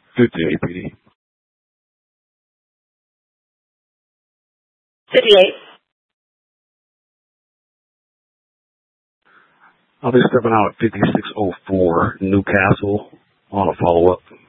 58 PD. 58. I'll be stepping out at 5604 Newcastle on a follow-up.